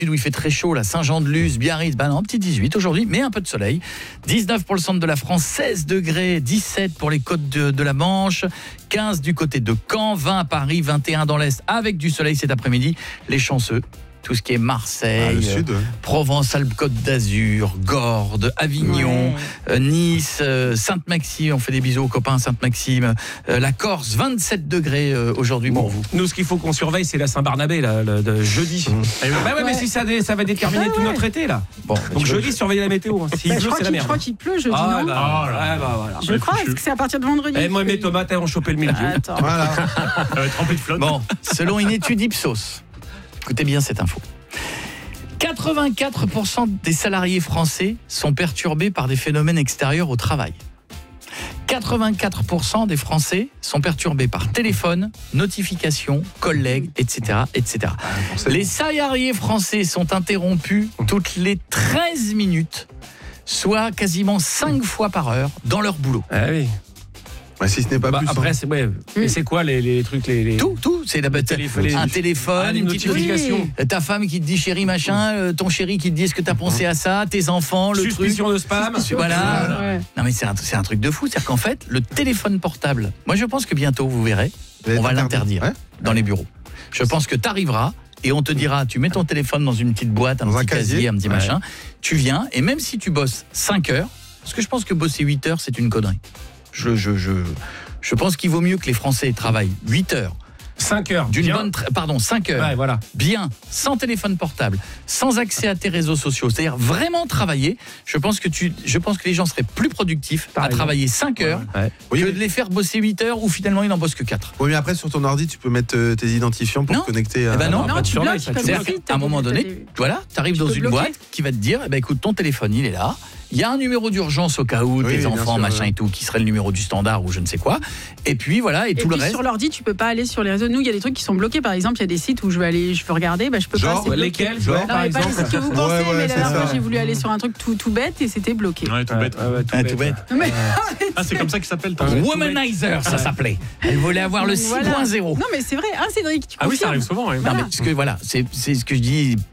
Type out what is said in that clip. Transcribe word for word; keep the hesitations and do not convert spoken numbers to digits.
où il fait très chaud, là, Saint-Jean-de-Luz, Biarritz, ben non, petit dix-huit aujourd'hui, mais un peu de soleil. dix-neuf pour le centre de la France, seize degrés, dix-sept pour les côtes de, de la Manche, quinze du côté de Caen, vingt à Paris, vingt et un dans l'Est, avec du soleil cet après-midi. Les chanceux, tout ce qui est Marseille, ah, le sud, ouais. Provence, Alpes-Côte d'Azur, Gordes, Avignon, ouais. euh, Nice, euh, Sainte-Maxime, on fait des bisous aux copains Sainte-Maxime, euh, la Corse, vingt-sept degrés euh, aujourd'hui bon, pour vous. Nous, ce qu'il faut qu'on surveille, c'est la Saint-Barnabé, là, le, de jeudi. Mmh. Bah ouais, ouais, mais si ça, ça va déterminer ah, tout ouais. notre été, là. Bon, donc jeudi, veux... surveillez la météo. Hein. Si bah, il pleut, c'est la merde. Je crois qu'il pleut jeudi, ah, non bah, oh, là, bah, voilà. Je crois, est-ce que c'est à partir de vendredi? Eh, moi, mes tomates, elles ont chopé le milieu. Attends. Voilà. Trempé de flotte. Bon, selon une étude Ipsos, écoutez bien cette info. quatre-vingt-quatre pour cent des salariés français sont perturbés par des phénomènes extérieurs au travail. quatre-vingt-quatre pour cent des Français sont perturbés par téléphone, notifications, collègues, et cetera, et cetera. Les salariés français sont interrompus toutes les treize minutes, soit quasiment cinq fois par heure dans leur boulot. Ah oui. Bah, si ce n'est pas bah, plus. Après, hein. c'est, ouais. Mais c'est quoi les, les trucs les, les... Tout, tout. C'est la, téléphone, un téléphone, ah, une petite notification. Oui. Ta femme qui te dit chérie machin, euh, ton chéri qui te dit est-ce que t'as pensé à ça, tes enfants, le Suspicion truc. de spam. Voilà. Ouais. Non mais c'est un, c'est un truc de fou. C'est-à-dire qu'en fait, le téléphone portable, moi je pense que bientôt, vous verrez, on va l'interdire ouais. dans les bureaux. Je pense que t'arriveras et on te dira, tu mets ton téléphone dans une petite boîte, un dans petit un casier, casier, un petit ouais. machin, tu viens et même si tu bosses cinq heures, parce que je pense que bosser huit heures, c'est une connerie. Je... je, je Je pense qu'il vaut mieux que les Français travaillent huit heures. cinq heures. D'une bien. bonne tra- pardon, cinq heures. Ouais, voilà. Bien, sans téléphone portable, sans accès à tes réseaux sociaux. C'est-à-dire vraiment travailler. Je pense que tu je pense que les gens seraient plus productifs Par à exemple. travailler cinq heures ouais, ouais. que oui, de les faire bosser huit heures où finalement ils n'en bossent que quatre. Oui, mais après sur ton ordi, tu peux mettre euh, tes identifiants pour non. te connecter à eh ben non, non, tu bloques, à un moment donné, des... voilà, tu arrives dans une bloquer. boîte qui va te dire eh ben écoute, ton téléphone, il est là. Il y a un numéro d'urgence au cas où, oui, tes enfants, sûr, machin ouais. et tout, qui serait le numéro du standard ou je ne sais quoi. Et puis voilà, et, et tout le reste. Sur l'ordi, tu peux pas aller sur les réseaux. Nous, il y a des trucs qui sont bloqués. Par exemple, il y a des sites où je veux aller, je veux regarder, bah je peux genre, pas. Lesquels genre, non, par exemple. pas les sites que vous pensez, ouais, ouais, mais la dernière fois, ça. j'ai voulu aller sur un truc tout, tout bête et c'était bloqué. Ouais, tout bête. Ouais, ouais, tout, ah, bête. tout bête. Mais... Ah, c'est comme ça qu'il s'appelle. Womanizer, ça s'appelait. Elle voulait avoir le six point zéro. Non, mais c'est vrai. Ah, Cédric, tu Ah oui, ça arrive souvent. Ouais. Non, mais ce que voilà, c'est c'est ce que je dis